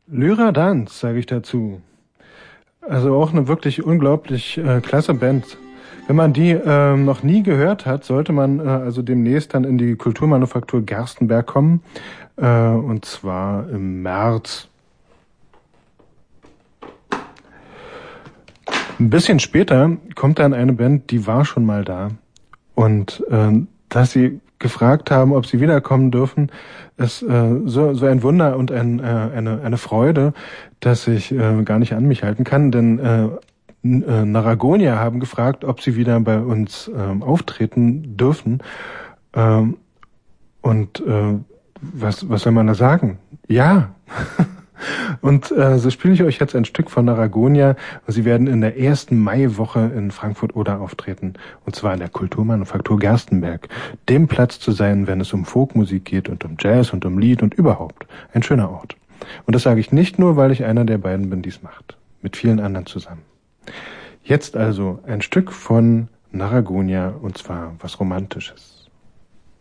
Lyra Dance, sage ich dazu. Also auch eine wirklich unglaublich klasse Band. Wenn man die noch nie gehört hat, sollte man also demnächst dann in die Kulturmanufaktur Gerstenberg kommen. Und zwar im März. Ein bisschen später kommt dann eine Band, die war schon mal da. Und dass sie gefragt haben, ob sie wiederkommen dürfen, ist so ein Wunder und eine Freude, dass ich gar nicht an mich halten kann. Denn Naragonia haben gefragt, ob sie wieder bei uns auftreten dürfen. Was soll man da sagen? Ja. Und so spiele ich euch jetzt ein Stück von Naragonia. Sie werden in der ersten Maiwoche in Frankfurt-Oder auftreten. Und zwar in der Kulturmanufaktur Gerstenberg. Dem Platz zu sein, wenn es um Folkmusik geht und um Jazz und um Lied und überhaupt. Ein schöner Ort. Und das sage ich nicht nur, weil ich einer der beiden bin, die es macht. Mit vielen anderen zusammen. Jetzt also ein Stück von Naragonia und zwar was Romantisches.